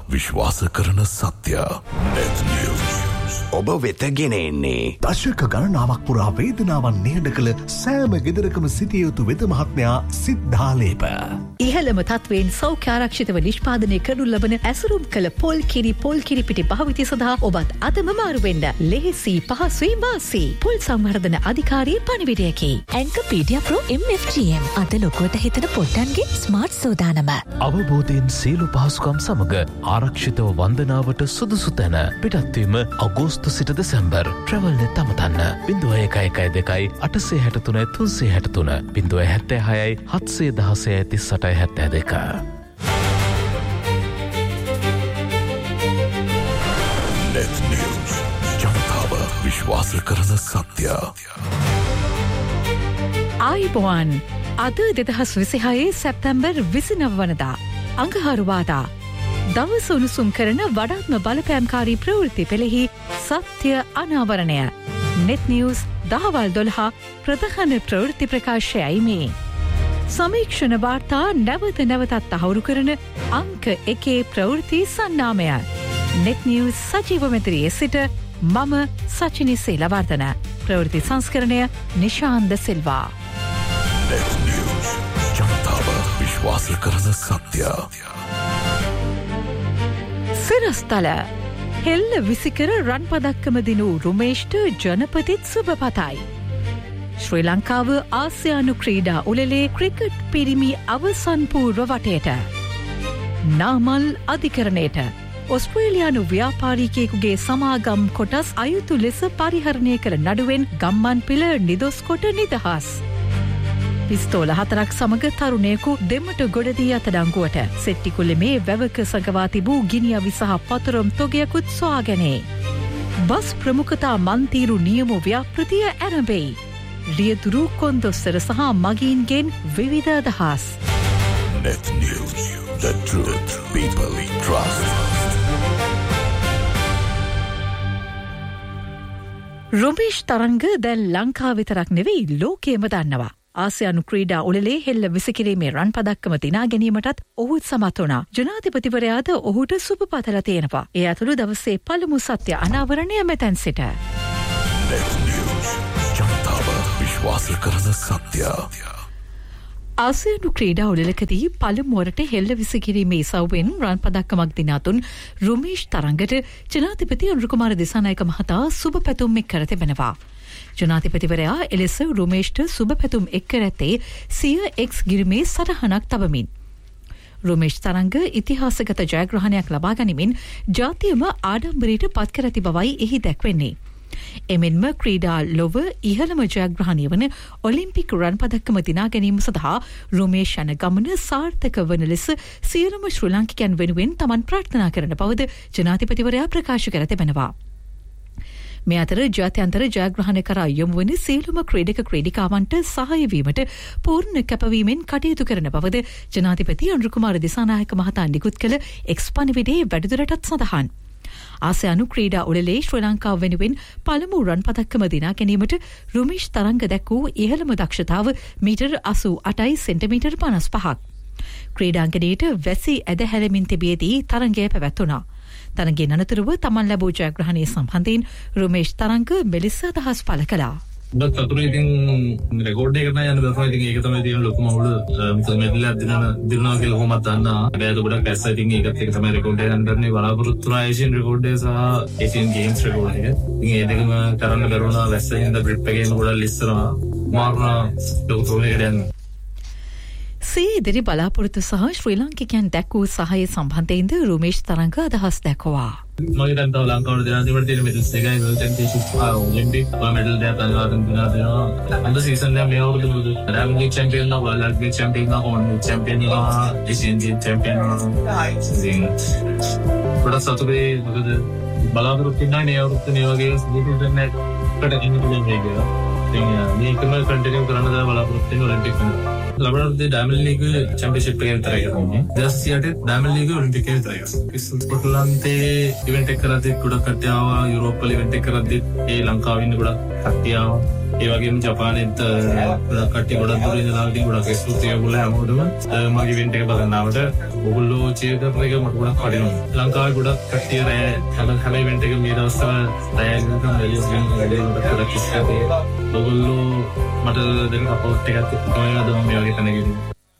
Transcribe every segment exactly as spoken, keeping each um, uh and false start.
විශ්වාස කරන සත්‍ය. Net News. ඔබ වෙත ගෙන එන්නේ දශක ගණනාවක් පුරා වේදනාවන් නිහඬ කළ සෑම ගෙදරකම සිටිය යුතු වෙද මහත්මයා සිද්ධාලේප. ඉහළම තත්වයෙන් සෞඛ්‍ය ආරක්ෂිතව නිෂ්පාදනය කරනු ලබන ඇසුරුම් කළ පොල් කිරි පොල් කිරි පිටි භාවිතය සඳහා ඔබත් අදම මාරු වෙන්න. ලෙහෙසි පහසුයි වාසි. පොල් සංවර්ධන අධිකාරියේ පණිවිඩයකි. ඇන්කපීඩියා ප්‍රෝ එම් එෆ් ජී එම් අද ලොකුවට හිතන පොට්ටන්ගේ ස්මාර්ට් සෝදානම. අවබෝධයෙන් සියලු පහසුකම් සමග ආරක්ෂිතව වන්දනාවට සුදුසු තැන පිටත්වීම අගෝස්තු සිට දෙසැම්බර් ට්‍රැවල්නෙත් අමතන්න බිංදුව එකයි එකයි දෙකයි අටසේ හැට තුන තුන්සේ හැට තුන බිංදුව හැත්තෑ හයයි හත්සේ දහසේ තිස් අටයි හැත්තෑ දෙක. Net News. ජනතාව විශ්වාස කරන සත්‍ය. ආයිබෝවන් අද දෙදහස් විසිහයේ සැප්තැම්බර් විසිනව වනදා අඟහරුවාදා දවස උණුසුම් කරන වඩාත්ම බලපෑම්කාරී ප්‍රවෘත්ති පෙළෙහි සත්‍ය අනාවරණය. නෙට් නිවුස් දහවල් දොළහ ප්‍රධාන ප්‍රවෘත්ති ප්‍රකාශයයි මේ. සමීක්ෂණ වාර්තා නැවත නැවතත් තහවුරු කරන අංක එකේ ප්‍රවෘත්ති සන්නාමය. නෙට් නිවුස් සජීව මෙතරියේ සිට මම සචිනි සීලවර්ධන. ප්‍රවෘත්ති සංස්කරණය නිශාන්ද සිල්වා. Net News. ජනතාව විශ්වාස කරන සත්‍ය. සිරස්තල හෙල්ල විසිකර රන් පදක්කම දිනූ රුමේෂ්ට ජනපතිත් සුබ පතයි. ශ්‍රී ලංකාව ආසියානු ක්‍රීඩා උළෙලේ ක්‍රිකට් පිරිමි අවසන් පූර්ව වටයට. නාමල් අධිකරණයට ඔස්ට්‍රේලියානු ව්‍යාපාරිකයෙකුගේ සමාගම් කොටස් අයුතු ලෙස පරිහරණය කළ නඩුවෙන් ගම්මන් පිළ නිදොස් කොට නිදහස්. පිස්තෝල හතරක් සමග තරුණයකු දෙමට ගොඩදී අතඩංගුවට. සෙට්ටිකුල්ලේ මේ වැවක සඟවා තිබූ ගිනිඅවි සහ පතරම් තොගයකුත් සොයාගැනේ. බස් ප්‍රමුඛතා මන්තීරු නියම ව්‍යාපෘතිය ඇරඹෙයි. රියදුරු කොන්දොස්තර සහ මගීන්ගෙන් විවිධ අදහස්. Net News. The truth people trust. Rumesh තරංග දැන් ලංකාව විතරක් නෙවෙයි ලෝකයේම දන්නවා. ආසියානු ක්‍රීඩා උළෙලේ හෙල්ල විසිකිරීමේ රන් පදක්කම දිනා ගැනීමටත් ඔහුත් සමත් වුණා. ජනාධිපතිවරයාද ඔහුට සුබ පතලා තියෙනවා. ඒ අතුළු දවසේ පළමු සත්‍ය අනාවරණය මෙතැන් සිට. Net News. ජනතාව විශ්වාස කරන සත්‍ය. ආසියානු ක්‍රීඩා උළෙලකදී පළමුවරට හෙල්ල විසිකිරීමේ ඉසව්වෙන් රන් පදක්කමක් දිනාතුන් රුමේෂ් තරංගට ජනාධිපති අනුර කුමාර දිසානායක මහතා සුබ පැතුම් එක් කර තිබෙනවා. ජනාධිපතිවරයා එලෙස රුමේෂ්ට සුබ පැතුම් එක් කර ඇත්තේ සිය එක්ස් ගිරිමේ සටහනක් තබමින්. රුමේෂ් තරංග ඉතිහාසගත ජයග්‍රහණයක් ලබා ගනිමින් ජාතියම ආඩම්බරයට පත් කර ඇති බවයි එහි දැක්වෙන්නේ. එමෙන්ම ක්‍රීඩා ලොව ඉහළම ජයග්‍රහණය වන ඔලිම්පික් රන් පදක්කම දිනා ගැනීම සඳහා රුමේෂ් යන ගමන සාර්ථක වන ලෙස සියලුම ශ්‍රී ලාංකිකයන් වෙනුවෙන් තමන් ප්‍රාර්ථනා කරන බවද ජනාධිපතිවරයා ප්‍රකාශ කර තිබෙනවා. මේ අතර ජාත්‍යන්තර ජයග්‍රහණ කරා යොමු වන සියලුම ක්‍රීඩක ක්‍රීඩිකාවන්ට සහාය වීමට පූර්ණ කැපවීමෙන් කටයුතු කරන බවද ජනාධිපති අනුර කුමාර දිසානායක මහතා නිකුත් කළ එක්ස් පණිවිඩයේ වැඩිදුරටත් සඳහන්. ආසියානු ක්‍රීඩා උළෙලේ ශ්‍රී ලංකාව වෙනුවෙන් පළමු රන් පදක්කම දිනා ගැනීමට රුමේෂ් තරංග දැක් වූ ඉහළම දක්ෂතාව මීටර් අසූ අටයි සෙන්ටිමීටර් පනස් පහක්. ක්‍රීඩාංගණයට වැසි ඇද හැලමින් තිබියදී තරංගය පැවැත්වුණා. තරගයෙන් අනතුරුව තමන් ලැබූ ජයග්‍රහණය සම්බන්ධයෙන් රුමේෂ් තරංග මෙලෙස අදහස් පළ කළා. බත් අතුරු ඉතින් රෙකෝඩ් එක කරන යන දවස් ඉතින් ඒක තමයි තියෙන ලොකුම අවුල. මෙතන දිනන දිනනවා කියලා කොහොමද දන්නා. හැබැයි ගොඩක් ඇස්ස ඉතින් ඒකත් එක තමයි රෙකෝඩ් එක ගන්නන්නේ බලාපොරොත්තු වුණා ඒෂියන් රෙකෝඩ් එක සහ ඒෂියන් ගේම්ස් රෙකෝඩ් එක. ඉතින් ඒ දෙකම කරන්න බැරුණා වැස්සෙන් ද ග්‍රිප් එකේම ගොඩක් ලිස්සනවා. මාරුණා ලොකු ප්‍රොබ්ලම් එකක්. සිය ඉදිරි බලාපොරොත්තු සහ ශ්‍රී ලාංකිකයන් දැක් වූ සහාය සම්බන්ධයෙන්ද රුමේෂ් තරංග අදහස් දැක්වුවා. මගේ දැන් තව ලංකාවට දෙනවා දෙවට තියෙන මෙඩල්ස් එකයි වර්ල්ඩ් චැම්පියන්ෂිප් ඔලිම්පික් මෙඩල් දෙයක් අනිවාර්යෙන් දෙනවා දෙනවා. අද සීසන් එක මේ අවුරුදු ඩයමන්ඩ් ලීග් චැම්පියන් නා වර්ල්ඩ් ලීග් චැම්පියන් නා ඕන් චැම්පියන් නා ඒෂියන් ගේම් චැම්පියන් නා ඉතින් පොඩක් සතුටුයි මොකද බලාපොරොත්තු වෙනා මේ අවුරුද්ද මේ වගේ සීසන් එකකට එන්න පුළුවන් මේක. ඉතින් මේකම කන්ටිනියු කරන්න දාලා බලාපොරොත්තු වෙන ඔලිම්පික් එක. ලබනවර්ෂයේ ඩයමන්ඩ් ලීග් චැම්පියන්ෂිප් එකේ විතරයි කරන්නේ. දහසියට ඩයමන්ඩ් ලීග් ඔලිම්පික් එකේ විතරයි කරන්නේ. ස්කොට්ලන්තේ ඉවෙන්ට් එක කරද්දී ගොඩක් කට්ටිය ආවා. යුරෝප් වල ඉවෙන්ට් එක කරද්දී ඒ ලංකාවේ ඉන්න ගොඩක් කට්ටියව ඒ වගේම ජපානෙත් කට්ටිය ගොඩක් දුර ඉඳලා ඉතින් ගොඩක් ස්තුතියි ඔයගොල්ලෝ හැමෝටම මගේ ඉවෙන්ට් එක බලන්නවට ඔයගොල්ලෝ චීර් කරන එක මට ගොඩක් වටිනවා ලංකාවේ ගොඩක් කට්ටිය රෑ හැම හැම ඉවෙන්ට් එකම මේ දවස්වල රෑ ඉඳන් රිලීස් වෙන වැඩේ ගොඩක් ඉස්සරහට ඔයගොල්ලෝ මට දෙන සපෝට් එකත් තමයි අද මම මේ වගේ තැනකදී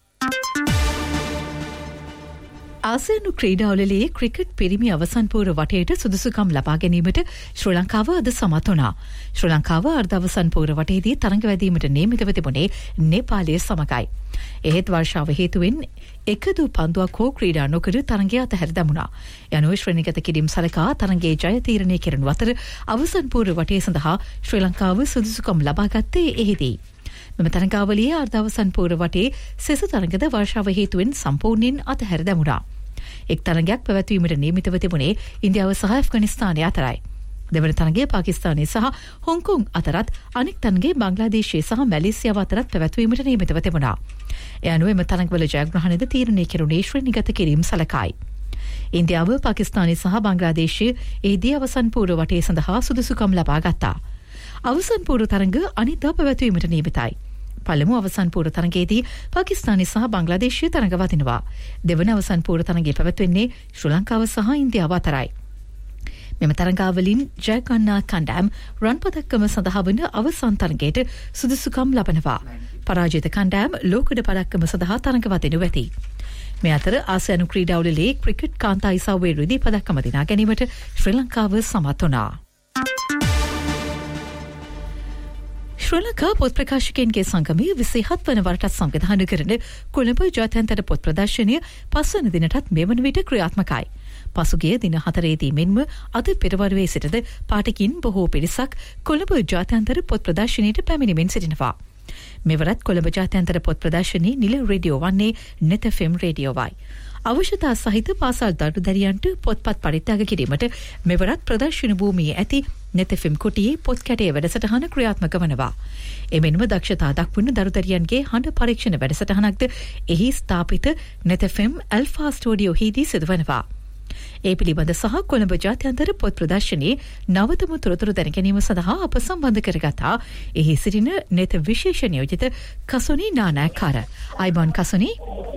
ආසියානු ක්‍රීඩාවලදී ක්‍රිකට් පිරිමි අවසන් පූර්ව වටේට සුදුසුකම් ලබා ගැනීමට ශ්‍රී ලංකාව අද සමත් වුණා. ශ්‍රී ලංකාව අර්ධ අවසන් පූර්ව වටේදී තරඟ වැදීමට නියමිතව තිබුණේ නේපාලයේ සමගයි. එහෙත් වර්ෂාව හේතුවෙන් එකදු පන්දුවක් හෝ ක්‍රීඩා නොකර තරඟය අතහැර දැමුණා. යනුව ශ්‍රේණිගත කිරීම සලකා තරඟයේ ජය තීරණය කරනු අතර අවසන් පූර්ව වටේ සඳහා ශ්‍රී ලංකාව සුදුසුකම් ලබා ගත්තේ එහිදී. මෙම තරඟාවලියේ අර්ධ අවසන් පූර්ව වටේ සෙසු තරඟද වර්ෂාව හේතුවෙන් සම්පූර්ණයෙන් අතහැර දැමුණා. එක් තරඟයක් පැවැත්වීමට නියමිතව තිබුණේ ඉන්දියාව සහ ඇෆ්ගනිස්තානය අතරයි. දෙවන තරඟය පාකිස්තානය සහ හොංකොං අතරත් අනෙක් තරඟය බංග්ලාදේශය සහ මැලේසියාව අතරත් පැවැත්වීමට නියමිතව තිබුණා. ඒ අනුව එම තරඟවල ජයග්‍රහණයද තීරණය කෙරුණේ ශ්‍රේණිගත කිරීම සලකයි. ඉන්දියාව පාකිස්තානය සහ බංග්ලාදේශය එහිදී අවසන් පූර්ව වටේ සඳහා සුදුසුකම් ලබා ගත්තා. අවසන් පූර්ව තරඟ අනිද්දා පැවැත්වීමට නියමිතයි. පළමු අවසන් පූර්ව තරඟයේදී පාකිස්තානය සහ බංග්ලාදේශය තරඟ වදිනවා. දෙවන අවසන් පූර්ව තරඟය පැවැත්වෙන්නේ ශ්‍රී ලංකාව සහ ඉන්දියාව අතරයි. මෙම තරඟාවලින් ජය ගන්නා කණ්ඩායම් රන් පදක්කම සඳහා වන අවසන් තරඟයට සුදුසුකම් ලබනවා. පරාජිත කණ්ඩායම් ලෝකඩ පදක්කම සඳහා තරඟ වදිනු ඇති. මේ අතර ආසියානු ක්‍රීඩාවලදී ක්‍රිකට් කාන්තා ඉසව්වේ රිදී පදක්කම දිනා ගැනීමට ශ්‍රී ලංකාව සමත් වුණා. ශ්‍රී ලංකා පොත් ප්‍රකාශකයන්ගේ සංගමය විසිහත් වන වරටත් සංවිධානය කරන කොළඹ ජාත්‍යන්තර පොත් ප්‍රදර්ශනය පස්වන දිනටත් මෙවන විට ක්‍රියාත්මකයි. පසුගිය දින හතරේදී මෙන්ම අද පෙරවරුවේ සිටද පාඨකින් බොහෝ පිරිසක් කොළඹ ජාත්‍යන්තර පොත් ප්‍රදර්ශනයට පැමිණෙමින් සිටිනවා. මෙවරත් කොළඹ ජාත්‍යන්තර පොත් ප්‍රදර්ශනයේ නිල රේඩියෝ වන්නේ නෙත් එෆ් එම් රේඩියෝවයි. අවශ්‍යතා සහිත පාසල් දරුදරියන්ට පොත්පත් පරිත්‍යාග කිරීමට මෙවරත් ප්‍රදර්ශන භූමියේ ඇති නෙත් එෆ් එම් කොටියේ පොත් කැටේ වැඩසටහන ක්‍රියාත්මක වනවා. එමෙන්ම දක්ෂතා දක්වන දරුදරියන්ගේ හඬ පරීක්ෂණ වැඩසටහනක්ද එහි ස්ථාපිත නෙත් එෆ් එම් ඇල්ෆා ස්ටුඩියෝහිදී සිදුවනවා. ඒ පිළිබඳ සහ කොළඹ ජාත්‍යන්තර පොත් ප්‍රදර්ශනයේ නවතම තොරතුරු දැන ගැනීම සඳහා අප සම්බන්ධ කරගතා. එහි සිටින නෙත් විශේෂ නියෝජිත කසොනි නානායක්කාර. අයිබෝන් කසොනි.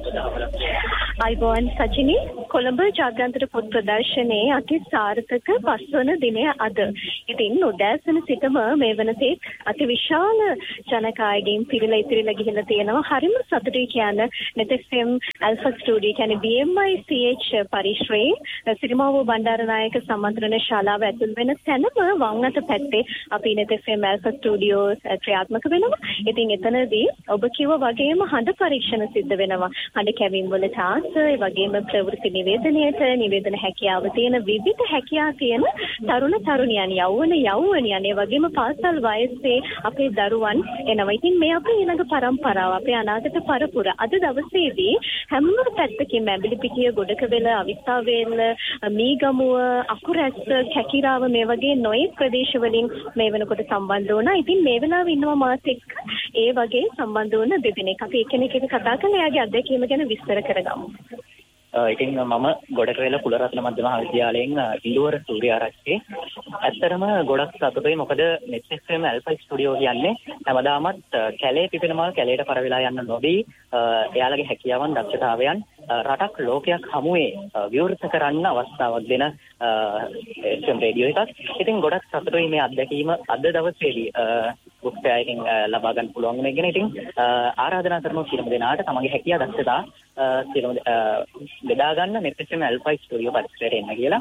අයිබෝන් සචිනි. කොළඹ ජාත්‍යන්තර පොත් ප්‍රදර්ශනයේ අති සාර්ථක පස්වන දිනය අද. ඉතින් උදෑසන සිටම මේ වනතේ අති විශාල ජනකායකින් පිරීලා ඉතිරිලා ගිහිල්ලා තියෙනවා. හරිම සතුටුයි කියන නෙත් එෆ් එම් ඇල්ෆා ස්ටුඩියෝ කියන්නේ බී එම් අයි සී එච් පරිශ්‍රයේ සිරිමාවෝ බණ්ඩාරනායක සම්මන්ත්‍රණ ශාලාව ඇතුල් වෙන තැනම වම් අත පැත්තේ අපි නෙත් එෆ් එම් ඇල්ෆා ස්ටුඩියෝ ක්‍රියාත්මක වෙනවා. ඉතින් එතනදී ඔබ කිව්ව වගේම හඬ පරීක්ෂණ සිද්ධ වෙනවා. හඬ කැවීම් වල තාස් ඒ වගේම ප්‍රවෘත්ති නිවේදනයට නිවේදන හැකියාව තියෙන විවිධ හැකියාව තියෙන තරුණ තරුණියන් යෞවන යෞවනියන් ඒ වගේම පාසල් වයසේ අපේ දරුවන් එනවා. ඉතින් මේ අපේ ඊළඟ පරම්පරාව අපේ අනාගත පරපුර අද දවසේදී හැම පැත්තකින්ම ඇඹිලිපිටිය ගොඩකවැල අවිස්සාවේල මීගමුව අකුරැස්ස කැකිරාව මේ වගේ නොයෙක් ප්‍රදේශවලින් මේ වෙනකොට සම්බන්ධ වුණා. ඉතින් මේ වෙලාවේ ඉන්නවා මාත් එක්ක ඒ වගේ සම්බන්ධ වුණ දෙදෙනෙක්. අපි එකිනෙක කතා කරලා එයාගේ අත්දැකීම ගැන විස්තර කරගමු. ඉතින් මම ගොඩකවැල කුලරත්න මධ්‍ය මහාවිද්‍යාලයෙන් ඉන්දුවර සූර්යාරච්චි. ඇත්තටම ගොඩක් සතුටුයි මොකද නෙත් එෆ් එම් ඇල්ෆා ස්ටුඩියෝ කියන්නේ හැමදාමත් කැලේ පිපෙනමල් කැලේට පර වෙලා යන්න නොදී එයාලගේ හැකියාවන් දක්ෂතාවයන් රටක් ලෝකයක් හමුවේ විවෘත කරන්න අවස්ථාවක් දෙන එෆ් එම් රේඩියෝ එකක්. ඉතින් ගොඩක් සතුටුයි මේ අත්දැකීම අද දවසේදී බුක්තයකින් ලබා ගන්න පුළුවන් වෙන එක. ඉතින් ආරාධනා කරනවා සියලුම දෙනාට තමන්ගේ හැකියාව දක්ෂතා සියලුම බෙදා ගන්න නෙත් එෆ් එම් ඇල්ෆා ස්ටුඩියෝ පරිසරයට එන්න කියලා.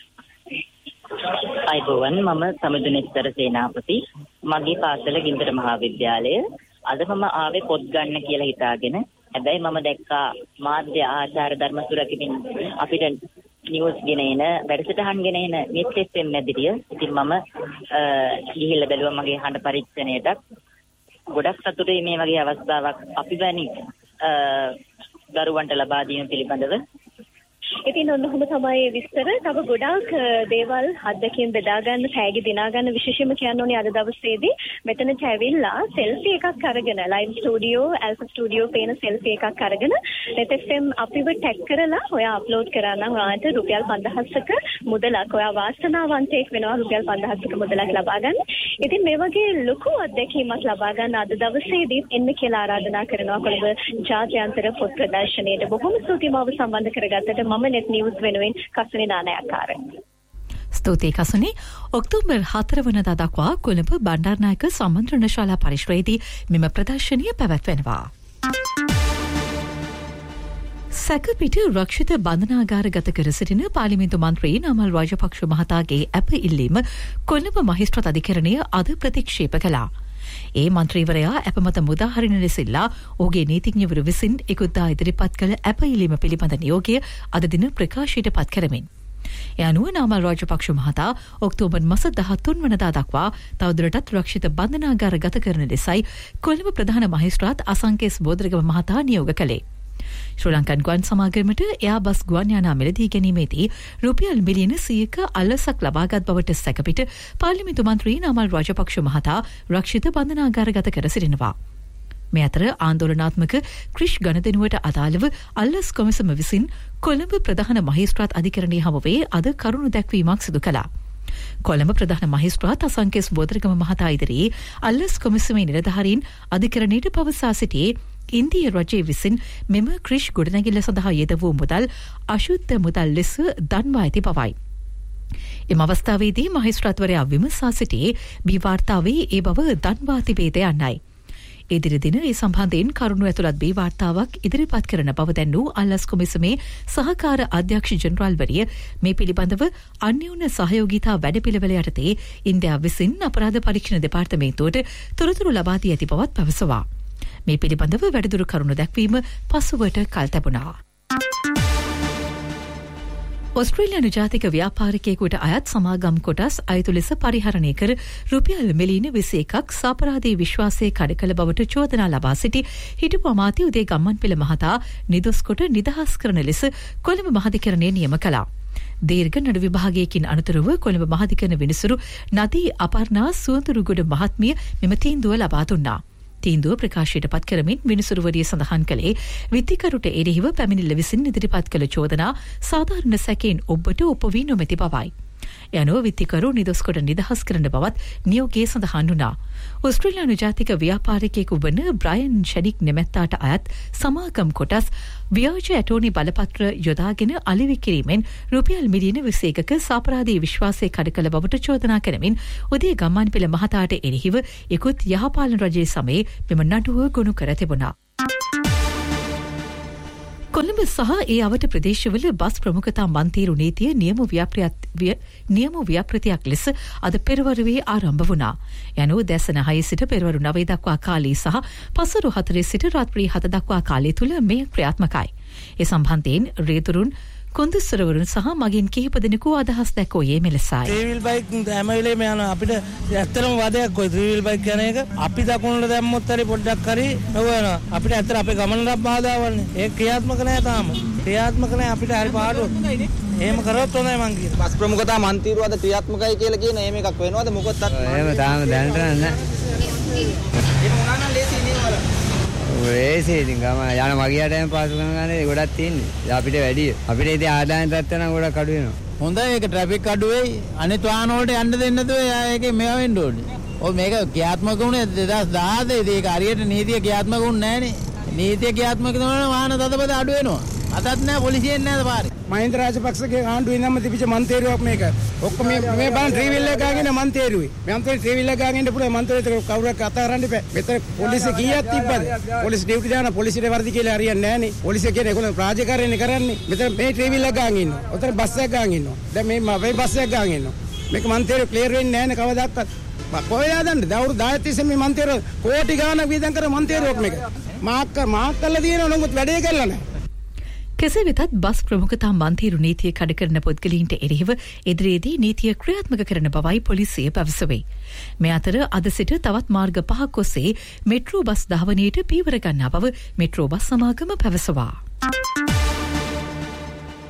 අයිබෝවන් මම සමුදුනේස්තර සේනාපති. මගේ පාසල ගින්දර මහාවිද්‍යාලය. අද මම ආවේ පොත් ගන්න කියලා හිතාගෙන. හැබැයි මම දැක්කා මාධ්‍ය ආචාර ධර්ම සුරකිමින් අපිට නිවුස් ගෙන එන වැඩසටහන් ගෙන එන නෙත් එෆ් එම් මැදිරිය. ඉතින් මම ගිහිල්ලා බැලුවා මගේ හඬ පරීක්ෂණයටත්. ගොඩක් සතුටුයි මේ වගේ අවස්ථාවක් අපි වැනි දරුවන්ට ලබා දීම පිළිබඳව. ඉතින් ඔන්නෝම තමයි විස්තර. තව ගොඩාක් දේවල් අත්දැකීම් බෙදා ගන්න, තෑගි දිනා ගන්න විශේෂයෙන්ම කියන්න ඕනේ අද දවසේදී මෙතනට ඇවිල්ලා සෙල්ෆි එකක් අරගෙන ලයිව් ස්ටුඩියෝ, ඇල්ෆා ස්ටුඩියෝ පේන සෙල්ෆි එකක් අරගෙන net f m අපිව ටැග් කරලා ඔයා අප්ලෝඩ් කරා නම් ඔයාට රුපියල් පන්දහසක මුදලක්, ඔයා වාසනාවන්තයෙක් වෙනවා රුපියල් පන්දහසක මුදලක් ලබා ගන්න. ඉතින් මේ වගේ ලොකු අත්දැකීමක් ලබා ගන්න අද දවසේදී එන්න කියලා ආරාධනා කරනවා කොළඹ ජාත්‍යන්තර පොත් ප්‍රදර්ශනයේට. බොහොම ස්තුතියි මාව සම්බන්ධ කරගත්තට. මම net news වෙනුවෙන් කසුනි නානායක්කාර. ස්තුතියි කසුනි. ඔක්තෝබර් හතර වනදා දක්වා කොළඹ බණ්ඩාරනායක සම්මන්ත්‍රණ ශාලා පරිශ්‍රයේදී මෙම ප්‍රදර්ශනය පැවැත්වෙනවා. සැකපිට රක්ෂිත බන්ධනාගාර ගත කර සිටින පාර්ලිමේන්තු මන්ත්‍රී නමල් රාජපක්ෂ මහතාගේ ඇප ඉල්ලීම කොළඹ මහේස්ත්‍රාත් අධිකරණය අද ප්‍රතික්ෂේප කළා. ඒ මන්ත්‍රීවරයා ඇපමත මුදාහරින ලෙසිල්ලා ඔහුගේ නීතිඥවරු විසින් ඉකුත්දා ඉදිරිපත් කළ ඇප ඉල්ලීම පිළිබඳ නියෝගය අද දින ප්‍රකාශයට පත් කරමින්. ඒ අනුව නාමල් රාජපක්ෂ මහතා ඔක්තෝබර් මාස දහතුන් වනදා දක්වා තවදුරටත් රක්ෂිත බන්ධනාගාර ගත කරන ලෙසයි කොළඹ ප්‍රධාන මහේස්ත්‍රාත් අසංකේස් බෝධරගම මහතා නියෝග කළේ. ශ්‍රී ලංකන් ගුවන් සමාගමට එයාබස් ගුවන් යානා මිලදී ගැනීමේදී රුපියල් මිලියන සියයක අල්ලසක් ලබාගත් බවට සැකපිට පාර්ලිමේන්තු මන්ත්‍රී නමල් රාජපක්ෂ මහතා රක්ෂිත බන්ධනාගාර ගත කර සිටිනවා. මේ අතර ආන්දෝලනාත්මක ක්‍රිෂ් ගණදෙනුවට අදාළව අල්ලස් කොමිසම විසින් කොළඹ ප්‍රධාන මහේස්ත්‍රාත් අධිකරණයේ හමුවේ අද කරුණු දැක්වීමක් සිදු කළා. කොළඹ ප්‍රධාන මහේස්ත්‍රාත් අසංකේස් බෝධරගම මහතා ඉදිරියේ අල්ලස් කොමිසමේ නිලධාරීන් අධිකරණයට පවසා සිටියේ ඉන්දිය රජයේ විසින් මෙම ක්‍රිෂ් ගොඩනැගිල්ල සඳහා යෙද වූ මුදල් අශුද්ධ මුදල් ලෙස දන්වා ඇති බවයි. එම අවස්ථාවේදී මහේස්ත්‍රාත්වරයා විමසා සිටියේ බී වාර්තාවේ ඒ බව දන්වා තිබේද යන්නයි. ඉදිරි දින ඒ සම්බන්ධයෙන් කරුණු ඇතුළත් බී වාර්තාවක් ඉදිරිපත් කරන බව දැන්වූ අල්ලස් කොමිසමේ සහකාර අධ්‍යක්ෂ ජෙනරාල්වරිය මේ පිළිබඳව අන්‍යෝන්‍ය සහයෝගීතා වැඩපිළිවෙල යටතේ ඉන්දියාව විසින් අපරාධ පරීක්ෂණ දෙපාර්තමේන්තුවට තොරතුරු ලබා දී ඇති බවත් පැවසුවා. මේ පිළිබඳව වැඩිදුර කරුණු දැක්වීම පසුවට කල් තැබුණා. ඔස්ට්‍රේලියානු ජාතික ව්‍යාපාරිකයෙකුට අයත් සමාගම් කොටස් අයතු ලෙස පරිහරණය කර රුපියල් මිලියන විසි එකක් සාපරාධී විශ්වාසයේ කඩ කළ බවට චෝදනා ලබා සිටි හිටපු අමාත්‍ය උදේ ගම්මන්පිල මහතා නිදොස් කොට නිදහස් කරන ලෙස කොළඹ මහාධිකරණය නියම කළා. දීර්ඝ නඩු විභාගයකින් අනතුරුව කොළඹ මහාධිකරණ විනිසුරු නදී අපර්ණා සුවඳුරුගොඩ මහත්මිය මෙම තීන්දුව ලබා දුන්නා. තීන්දුව ප්‍රකාශයට පත් කරමින් විනිසුරුවරිය සඳහන් කළේ විත්තිකරුට එරෙහිව පැමිණිල්ල විසින් ඉදිරිපත් කළ චෝදනා සාධාරණ සැකයෙන් ඔබට ඔපවී නොමැති බවයි. යනුව විත්තිකරු නිදොස් කොට නිදහස් කරන බවත් නියෝගයේ සඳහන් වුණා. ඔස්ට්‍රේලියානු ජාතික ව්‍යාපාරිකයෙකු වන බ්‍රයන් ෂැඩික් නෙමැත්තාට අයත් සමාගම් කොටස් ව්‍යාජ ඇටෝනි බලපත්‍ර යොදාගෙන අලෙවි කිරීමෙන් රුපියල් මිලියන විසි එකක සාපරාධී විශ්වාසය කඩ කළ බවට චෝදනා කරමින් උදේ ගම්මානපිල මහතාට එරෙහිව ඉකුත් යහපාලන රජයේ සමයේ මෙම නඩුව ගොනු කර තිබුණා. කොළඹ සහ ඒ අවට ප්‍රදේශවල බස් ප්‍රමුඛතා මන්තීරු නීතිය නියම නියම ව්‍යාපෘතියක් ලෙස අද පෙරවරුවේ ආරම්භ වුණා. යනුව දැසන හය සිට පෙරවරු නවය දක්වා කාලය සහ පසරු හතරේ සිට රාත්‍රී හත දක්වා කාලය තුළ මෙය ක්‍රියාත්මකයි. ඒ සම්බන්ධයෙන් රේතුරුන් කොන්දස්වරවරුන් සහ මගින් කිහිප දෙනෙකු අදහස් දැක්වුවේ මෙලෙසයි. ත්‍රිවිල් බයික් හැම වෙලේම යන අපිට ඇත්තටම වදයක් ඔය ත්‍රිවිල් බයික් යන එක අපි දකුණට දැම්මොත් හරි පොඩ්ඩක් හරි නෝවනවා. අපිට ඇත්තට අපේ ගමනට බාධාවන්නේ. ඒක ක්‍රියාත්මක නැහැ තාම. ක්‍රියාත්මක නැහැ අපිට හරි පාඩුවක්. එහෙම කරොත් හොඳයි මං කියන. බස් ප්‍රමුඛතා මන්තිරුව අද ක්‍රියාත්මකයි කියලා කියන එහෙම එකක් වෙනවද මොකොත් අත්. එහෙම තාම දැනට නැහැ. ඒක මොනවා නම් ලේසි නේ වල. ඒසේ ඉතින් ගම යන මගියාටම පාසු කරන ගානේ ගොඩක් තියෙන්නේ. අපිට වැඩි. අපිට ඉතින් ආදායම් තත්ත්වය නම් ගොඩක් අඩු වෙනවා. හොඳයි ඒක ට්‍රැෆික් අඩු වෙයි. අනිත් වාහන වලට යන්න දෙන්න නැතුව ඒකේ මේවා වෙන්න ඕනේ. ඔය මේක ක්‍රියාත්මක වුණේ දෙදාස් දහහතේ. ඒක හරියට නීතිය ක්‍රියාත්මක වුණේ නැහනේ. නීතිය ක්‍රියාත්මක කරන වාහන තදබද අඩු වෙනවා. අදත් නෑ පොලිසියෙන් නෑ පාරේ. මහින්ද රාජපක්ෂගේ ආණ්ඩුවේ ඉඳන්ම තිබිච්ච මන්තේරුවක් මේක. ඔක්කොම මේ මේ බලන් ත්‍රිවිල් එක ගාගෙන මන්තේරුවේ. මන්තේ ත්‍රිවිල් එක ගාගෙන ඉන්න පුළුවන් මන්තේරුවේ කවුරක් අතහරන්න බෑ. මෙතන පොලිසිය කීයක් තිබ්බද? පොලිස් ඩියුටි දාන පොලිසියට වර්ධි කියලා හරියන්නේ නෑනේ. පොලිසිය කියන්නේ ඒගොල්ලෝ රාජකාරියනේ කරන්නේ. මෙතන මේ ත්‍රිවිල් එක ගාගෙන ඉන්නවා. ඔතන බස් එකක් ගාගෙන ඉන්නවා. දැන් මේ මේ බස් එකක් ගාගෙන ඉන්නවා. මේක මන්තේරුවේ ක්ලියර් වෙන්නේ නෑනේ කවදාවත්. කොහෙද දන්නේ? දවුරු දහයක් තිස්සේ මේ මන්තේරුව කෝටි ගාණක් වියදම් කර මන්තේරුවක් මේක. මාක් මාක් කළා දිනන නමුත් වැඩේ කළා නෑ. කෙසේ වෙතත් බස් ප්‍රමුඛතා මන්තීරු නීතිය කඩ කරන පුද්ගලයින්ට එරෙහිව ඉදිරියේදී නීතිය ක්‍රියාත්මක කරන බවයි පොලිසිය පැවසුවේ. මේ අතර අද සිට තවත් මාර්ග පහක් ඔස්සේ මෙට්‍රෝ බස් ධාවනයට පීවර ගන්නා බව මෙට්‍රෝ බස් සමාගම පැවසුවා.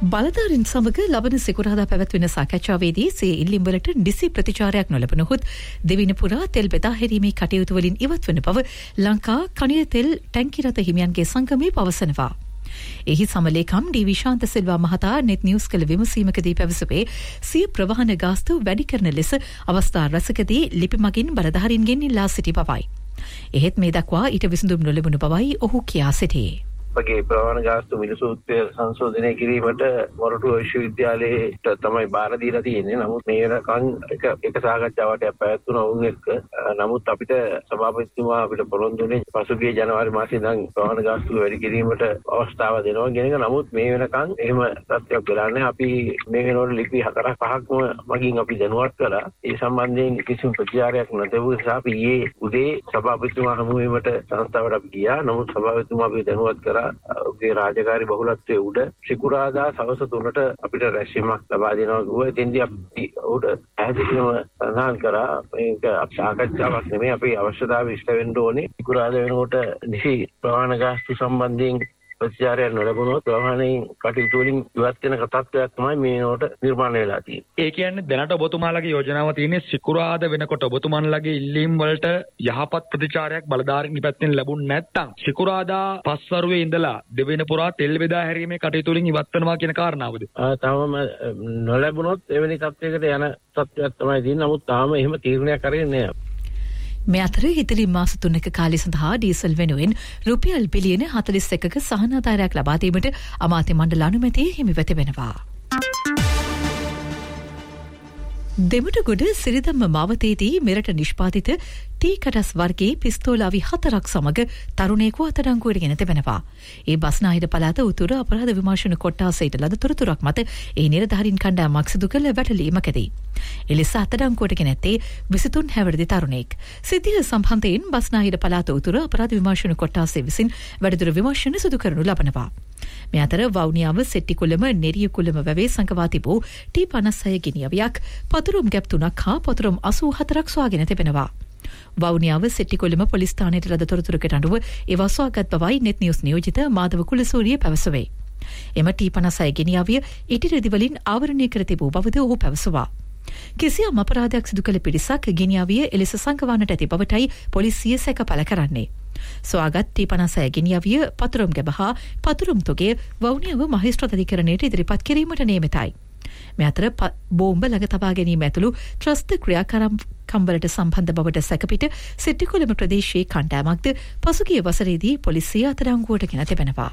බලධාරීන් සමග ලබන සිකුරාදා පැවැත්වෙන සාකච්ඡාවේදී සිය ඉල්ලීම්වලට නිසි ප්‍රතිචාරයක් නොලැබුණහොත් දෙවින පුරා තෙල් බෙදා හැරීමේ කටයුතු වලින් ඉවත් වන බව ලංකා කණිය තෙල් ටැංකි රථ හිමියන්ගේ සංගමය පවසනවා. එහි සමලේකම් ඩී විශාන්ත සිල්වා මහතා නෙත් නිවුස් කළ විමසීමකදී පැවසුවේ සිය ප්‍රවාහන ගාස්තු වැඩි කරන ලෙස අවස්ථා රැසකදී ලිපි මගින් බලධාරීන්ගෙන් ඉල්ලා සිටි බවයි. එහෙත් මේ දක්වා ඊට විසඳුම් නොලැබුණු බවයි ඔහු කියා සිටියේ. අපගේ ප්‍රවාහන ගාස්තු මිල සූත්‍රය සංශෝධනය කිරීමට මොරටුව විශ්වවිද්‍යාලයට තමයි බාර දීලා තියෙන්නේ. නමුත් මේ වෙනකන් එක එක සාකච්ඡාවක් පැවැත්වුණා වුන් එක්ක. නමුත් අපිට සභාපතිතුමා අපිට පොරොන්දුනේ පසුගිය ජනවාරි මාසයේ ඉඳන් ප්‍රවාහන ගාස්තු වැඩි කිරීමට අවස්ථාව දෙනවා කියන එක. නමුත් මේ වෙනකන් එහෙම තත්ත්වයක් වෙලා නැහැ. අපි මේ වෙනකොට ලිපි හතරක් පහක්ම මගින් අපි දැනුවත් කළා. ඒ සම්බන්ධයෙන් කිසිම ප්‍රතිචාරයක් නැතිව නිසා අපි ඊයේ උදේ සභාපතිතුමා හමුවීමට සංස්ථාවට අපි ගියා. නමුත් සභාපතිතුමා අපි දැනුවත් කරා ඔහුගේ රාජකාරී බහුලත්වයේ උඩ සිකුරාදා සවස තුනට අපිට රැස්වීමක් ලබා දෙනවා කිව්වා. එතෙන්දී අපි උඩ පැහැදිලිවම සඳහන් කරා මේක සාකච්ඡාවක් නෙමෙයි, අපි අවශ්‍යතාවය ඉෂ්ට වෙන්න ඕනේ. සිකුරාදා වෙනකොට නිසි ප්‍රවාහන ගාස්තු සම්බන්ධයෙන් ප්‍රතිචාරයක් නොලැබුණොත් ප්‍රවාහනයෙන් කටයුතු වලින් ඉවත් වෙන තත්ත්වයක් තමයි මේ වෙනකොට නිර්මාණය වෙලා තියෙන්නේ. ඒ කියන්නේ දැනට ඔබතුමාලගේ යෝජනාව තියෙන්නේ සිකුරාදා වෙනකොට ඔබතුමාලගේ ඉල්ලීම් වලට යහපත් ප්‍රතිචාරයක් බලධාරීන් පැත්තෙන් ලැබුණ නැත්නම් සිකුරාදා පස්වරුවේ ඉඳලා දෙවෙනි පුරා තෙල් බෙදා හැරීමේ කටයුතු වලින් ඉවත් වෙනවා කියන කාරණාවද? තාම නොලැබුණොත් එවැනි තත්ත්වයකට යන තත්ත්වයක් තමයි තියෙන්නේ. නමුත් තාම එහෙම තීරණයක් කරන්නේ නැහැ. මේ අතර ඉදිරි මාස තුනක කාලය සඳහා ඩීසල් වෙනුවෙන් රුපියල් බිලියන හතළිස් එකක සහනාධාරයක් ලබා දීමට අමාත්‍ය මණ්ඩල අනුමැතිය හිමිව තිබෙනවා. දෙමුටගොඩ සිරිදම්ම මාවතේදී මෙරට නිෂ්පාදිත ටී කටස් වර්ගයේ පිස්තෝලාවි හතරක් සමග තරුණයෙකු අත්අඩංගුවට ගෙන තිබෙනවා. ඒ බස්නාහිර පළාත උතුරු අපරාධ විමර්ශන කොට්ටාසයට ලද තොරතුරක් මත ඒ නිලධාරීන් කණ්ඩායමක් සිදු කළ වැටලීමකදී එලෙස අත්අඩංගුවට ගෙන ඇත්තේ විසිතුන් හැවිරිදි තරුණයෙක්. සිද්ධිය සම්බන්ධයෙන් බස්නාහිර පළාත උතුරු අපරාධ විමර්ශන කොට්ටාසය විසින් වැඩිදුර විමර්ශන සිදු කරනු ලබනවා. මේ අතර වවුනියාව සෙට්ටිකුලම නෙරියකුලම වැවේ සංකවා තිබූ ටී පනස් හය ගිනියවියක් පතුරුම් ගැප් තුනක් හා පතුරුම් අසූ හතරක් සොයාගෙන තිබෙනවා. වවුනියාව සෙට්ටිකොළම පොලිස් ස්ථානයට ලද තොරතුරකට අනුව ඒවා සොයාගත් බවයි නෙත් නිවුස් නියෝජිත මාධව කුලසූරිය පැවසුවේ. එම ටී පනස් හය ගෙනියාවිය ඉටිරෙදි වලින් ආවරණය කර තිබූ බවද ඔහු පැවසුවා. කිසියම් අපරාධයක් සිදු කළ පිරිසක් ගෙනියාවිය එලෙස සංකවන්නට ඇති බවටයි පොලිසිය සැක පළ කරන්නේ. සොයාගත් ටී පනස් හය ගෙනියාවිය පතුරුම් ගැබ හා පතුරුම් තොගේ වවුනියාව මහේස්ත්‍රාත් අධිකරණයට ඉදිරිපත් කිරීමට නියමිතයි. මේ අතර බෝම්බ ළඟ තබා ගැනීම ඇතුළු ත්‍රස්ත ක්‍රියාකාරකම්වලට සම්බන්ධ බවට සැකපිට සිට්ටිකොළම ප්‍රදේශයේ කණ්ඩායමක්ද පසුගිය වසරේදී පොලිසිය අත්අඩංගුවට ගෙන තිබෙනවා.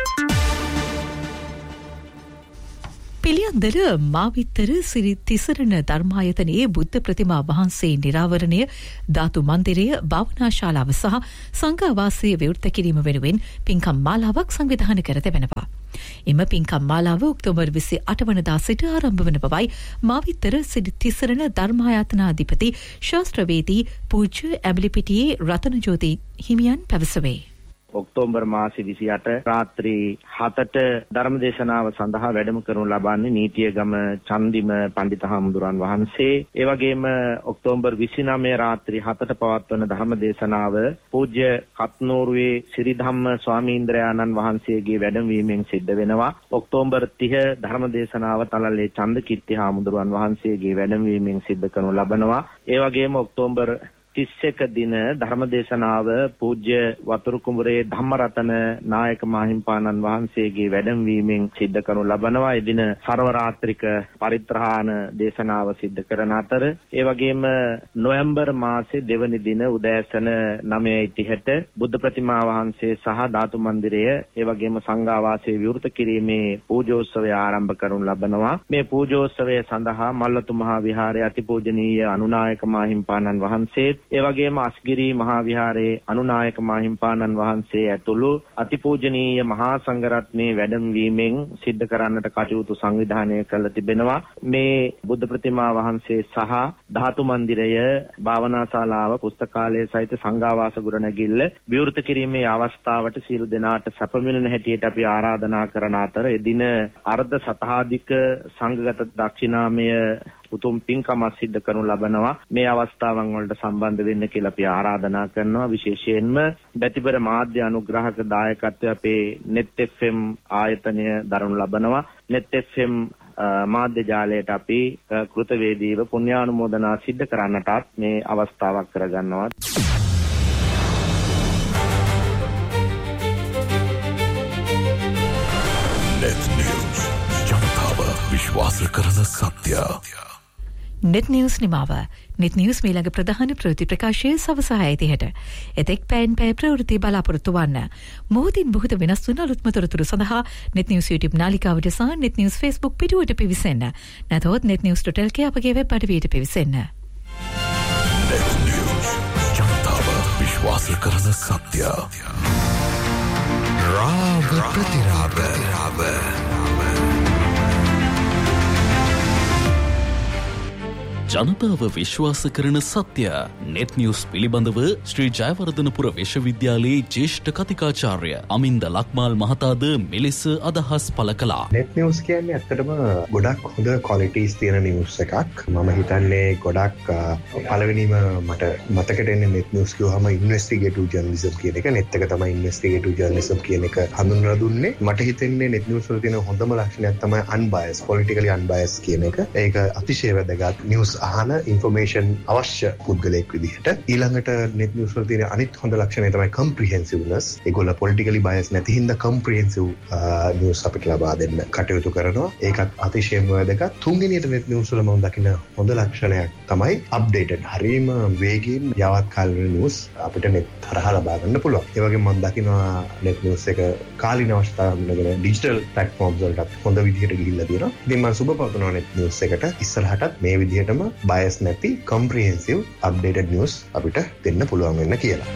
පිළියන්දල මාවිත්තර සිරි තිසරණ ධර්මායතනයේ බුද්ධ ප්‍රතිමා වහන්සේ නිරාවරණය ධාතු මන්දිරය භාවනා ශාලාව සහ සංඝවාසය විවෘත කිරීම වෙනුවෙන් පින්කම් මාලාවක් සංවිධානය කර තිබෙනවා. එම පින්කම් මාලාව ඔක්තෝබර් විසි අට වනදා සිට ආරම්භ වන බවයි මාවිත්තර සිරි තිසරණ ධර්මායතනාධිපති ශාස්ත්‍රවේදී පූජ්‍ය ඇඹිලිපිටියේ රතනජෝති හිමියන් පැවසුවේ. ඔක්තෝබර් මාසේ විසි අට රාත්‍රී හතට ධර්මදේශනාව සඳහා වැඩම කරනු ලබන්නේ නීතියගම චන්දිම පණ්ඩිතහාමුදුරන් වහන්සේ. ඒ වගේම ඔක්තෝබර් විසි නවය රාත්‍රී හතට පවත්වන ධර්මදේශනාව පූජ්‍ය කත්නෝරුවේ සිරිධම්ම ස්වාමීන්ද්‍රයාණන් වහන්සේගේ වැඩමවීමෙන් සිද්ධ වෙනවා. ඔක්තෝබර් තිහ ධර්මදේශනාව තලල්ලේ චන්දකිත්ති හාමුදුරන් වහන්සේගේ වැඩමවීමෙන් සිද්ධ කරනු ලබනවා. ඒ වගේම ඔක්තෝබර් තිස් එක දින ධර්මදේශනාව පූජ්‍ය වතුරු කුඹරේ ධම්මරතන නායක මාහිම්පාණන් වහන්සේගේ වැඩමවීමෙන් සිද්ධ කරනු ලබනවා. එදින සර්ව රාත්‍රික පරිත්‍රාණ දේශනාව සිද්ධ කරන අතර ඒ වගේම නොවැම්බර් මාසේ දෙවැනි දින උදෑසන නවයයි තිහට බුද්ධ ප්‍රතිමා වහන්සේ සහ ධාතු මන්දිරය ඒ වගේම සංඝාවාසයේ විවෘත කිරීමේ පූජෝත්සවය ආරම්භ කරනු ලබනවා. මේ පූජෝත්සවය සඳහා මල්වතු මහා විහාරයේ අතිපූජනීය අනුනායක මාහිම්පාණන් වහන්සේ ඒ වගේම අස්ගිරි මහා විහාරයේ අනුනායක මාහිම්පාණන් වහන්සේ ඇතුළු අතිපූජනීය මහා සංඝරත්නයේ වැඩමවීමෙන් සිද්ධ කරන්නට කටයුතු සංවිධානය කළ තිබෙනවා. මේ බුද්ධ ප්‍රතිමා වහන්සේ සහ ධාතු මන්දිරය භාවනා ශාලාව පුස්තකාලය සහිත සංඝාවාස ගොඩනැගිල්ල විවෘත කිරීමේ අවස්ථාවට සියලු දෙනාට සැපමිණෙන හැටියට අපි ආරාධනා කරන අතර එදින අර්ධ සතහාධික සංඝගත දක්ෂිනාමය උතුම් පින්කමක් සිද්ධ කරනු ලබනවා. මේ අවස්ථාවන් වලට සම්බන්ධ වෙන්න කියලා අපි ආරාධනා කරනවා. විශේෂයෙන්ම බැතිබර මාධ්‍ය අනුග්‍රහක දායකත්වය අපේ net F M ආයතනය දරනු ලබනවා. net F M මාධ්‍ය ජාලයට අපි කෘතවේදීව පුණ්‍යානුමෝදනා සිද්ධ කරන්නටත් මේ අවස්ථාවක් කරගන්නවා. net news ජනතාව විශ්වාස කරන සත්‍ය. net news නිමාව. net news මීළඟ ප්‍රධාන ප්‍රවෘත්ති ප්‍රකාශයේ සවස හය තිහට. එතෙක් පැයෙන් පැය ප්‍රවෘත්ති බලාපොරොත්තු වන්න. මොහොතින් මොහොත වෙනස් වන අලුත්ම තොරතුරු සඳහා net news YouTube නාලිකාවට සහ net news Facebook පිටුවට පිවිසෙන්න. නැතහොත් net news dot l k අපගේ වෙබ් අඩවියට පිවිසෙන්න. net news ජනතාව විශ්වාස කරන සත්‍ය. රාග ප්‍රතිරාග රාග ජනතාව විශ්වාස කරන සත්‍ය. net news පිළිබඳව ශ්‍රී ජයවර්ධනපුර විශ්වවිද්‍යාලයේ ජ්‍යෙෂ්ඨ කතිකාචාර්ය අමින්ද ලක්මාල් මහතාද මෙලෙස අදහස් පළ කළා. net news කියන්නේ ඇත්තටම ගොඩක් හොඳ qualities තියෙන news එකක්. මම හිතන්නේ ගොඩක් පළවෙනිම මට මතකට එන්නේ net news කියවහම investigative journalism කියන එක. net එක තමයි investigative journalism කියන එක හඳුන්වලා දුන්නේ. මට හිතෙන්නේ net news වල තියෙන හොඳම ලක්ෂණයක් තමයි unbiased, politically unbiased කියන එක. ඒක අතිශය වැදගත්. news අහන ඉන්ෆර්මේෂන් අවශ්‍ය පුද්ගලයෙක් විදිහට. ඊළඟට net news වල තියෙන අනිත් හොඳ ලක්ෂණය තමයි comprehensiveness. ඒගොල්ලෝ politically biased නැති හින්දා comprehensive news අපිට ලබා දෙන්න කටයුතු කරනවා. ඒකත් අතිශයම වැදගත්. තුන්වෙනියට net news වල මම දකින හොඳ ලක්ෂණයක් තමයි updated. හරිම වේගයෙන් යවත් කාලීන news අපිට net හරහා ලබා ගන්න පුළුවන්. ඒ වගේම මම දකිනවා net news එක කාලීන අවස්ථාවන් වල digital platforms වලට හොඳ විදිහට ගිහිල්ලා තියෙනවා. ඉතින් මම සුබ පතනවා net news එකට ඉස්සරහටත් මේ විදිහටම bias නැති comprehensive updated news අපිට දෙන්න පුළුවන් වෙන්න කියලා.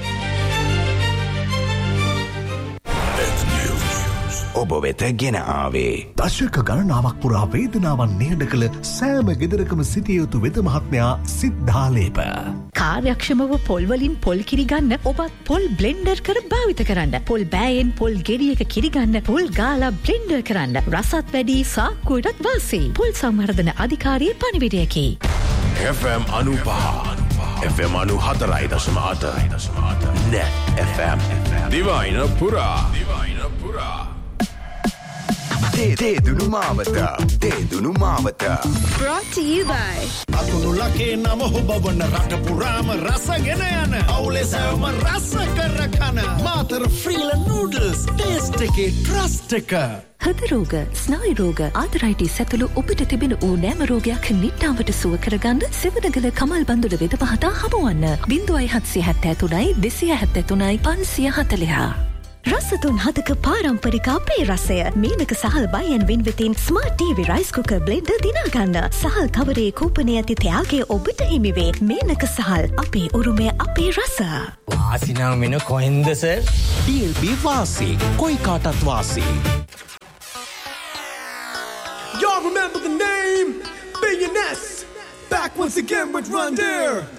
ඔබ වෙත ගෙන ආවේ දශක ගණනාවක් පුරා වේදනාවන් නිහඬ කළ සෑම ගෙදරකම සිටිය යුතු වෙද මහත්මයා සිද්ධාලේප. කාර්යක්ෂමව පොල් වලින් පොල් කිරි ගන්න ඔබත් පොල් බ්ලෙන්ඩර් කර භාවිත කරන්න. පොල් බෑයෙන් පොල් ගෙඩියක කිරි ගන්න පොල් ගාලා බ්ලෙන්ඩර් කරන්න. රසත් වැඩි සාක්කුවටත් වාසි. පොල් සංවර්ධන අධිකාරියේ පණිවිඩයකි. F M අනුපහ F M අනු හතරයි දශම අට net F M දිවයින පුරා දිවයින පුරා තේ දුනු මාවත තේ දුනු මාවත brought to you by අතුරු ලකේ නම හොබවන රට පුරාම රසගෙන යන අවුලෙසම රස කර කන මාතර ෆ්‍රීල නූඩල්ස් ටේස්ට් එකේ ට්‍රස්ට් එක. හෘද රෝග, ස්නායු රෝග, ආතරයිටිස් ඇතුළු ඔබට තිබෙන ඕනෑම රෝගයක් නිට්ටාවට සුව කරගන්න සෙවණගල කමල් බන්දුල වෙද මහතා හමුවන්න. ज़ीरो सात सात තුනයි දෙසිය හැත්තෑ තුනයි පන්සිය හතළිහ. රසතුන් හතක පාරම්පරික අපේ රසය Menaka සහල් බයන් වින්විතින් smart TV rice cooker blender දිනාගන්න. සහල් කවරේ කූපනයේ ඇති ත්‍යාගය ඔබට හිමිවේ. මේනක සහල් අපේ උරුමය අපේ රස. වාසිනා මෙන කොහෙන්ද සර්? ඩී එල් බී වාසි කොයි කාටත් වාසි. Y'all remember the name? B N S. Back once again with Run There.